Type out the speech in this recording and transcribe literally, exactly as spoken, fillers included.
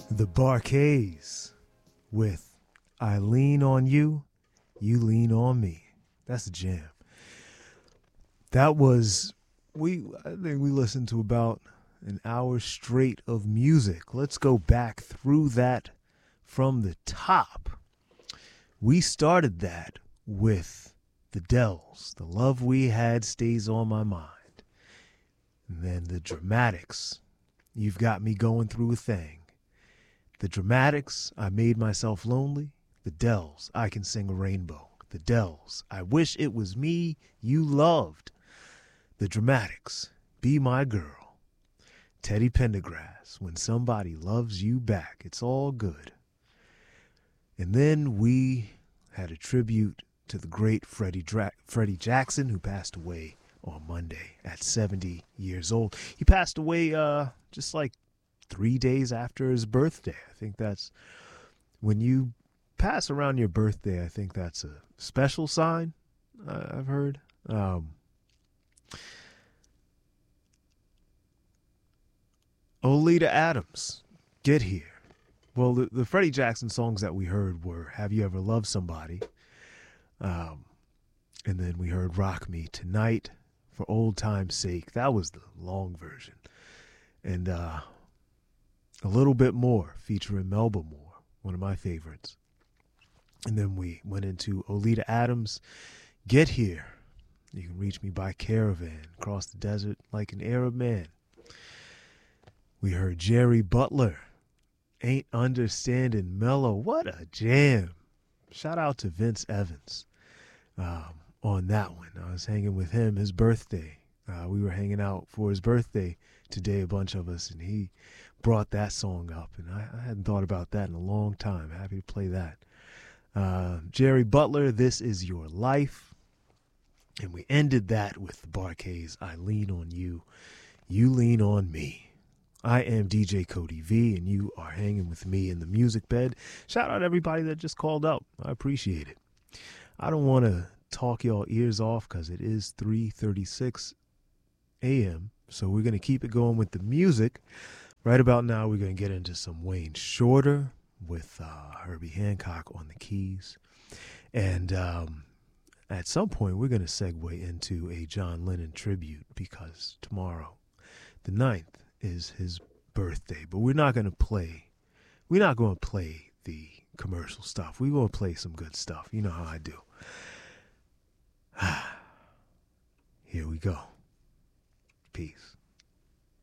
The Bar-Kays with I Lean on You, You Lean on Me. That's a jam. That was, we. I think we listened to about an hour straight of music. Let's go back through that from the top. We started that with the Dells. The Love We Had Stays on My Mind. And then the Dramatics. You've Got Me Going Through a Thing. The Dramatics, I Made Myself Lonely. The Dells, I Can Sing a Rainbow. The Dells, I Wish It Was Me You Loved. The Dramatics, Be My Girl. Teddy Pendergrass, When Somebody Loves You Back, It's All Good. And then we had a tribute to the great Freddie, Dra- Freddie Jackson, who passed away on Monday at seventy years old. He passed away uh, just like three days after his birthday. I think that's when you pass around your birthday. I think that's a special sign. Uh, I've heard. Um, Oleta Adams, Get Here. Well, the, the Freddie Jackson songs that we heard were Have You Ever Loved Somebody? Um, and then we heard Rock Me Tonight, For Old Time's Sake. That was the long version. And uh, A Little Bit More, featuring Melba Moore, one of my favorites. And then we went into Oleta Adams, Get Here. You can reach me by caravan, across the desert like an Arab man. We heard Jerry Butler, Ain't Understanding Mellow. What a jam. Shout out to Vince Evans um, on that one. I was hanging with him, his birthday. Uh, we were hanging out for his birthday today, a bunch of us, and he brought that song up. And I, I hadn't thought about that in a long time. Happy to play that. Uh, Jerry Butler, This Is Your Life. And we ended that with the Bar-Kays, I Lean on You, You Lean on Me. I am D J Cody V, and you are hanging with me in the music bed. Shout out to everybody that just called up. I appreciate it. I don't want to talk y'all ears off because it is three thirty-six a.m., so we're going to keep it going with the music. Right about now, we're going to get into some Wayne Shorter with uh, Herbie Hancock on the keys. And um, at some point, we're going to segue into a John Lennon tribute because tomorrow, the ninth, is his birthday. But we're not going to play, we're not going to play the commercial stuff. We're going to play some good stuff. You know how I do. Here we go. Peace.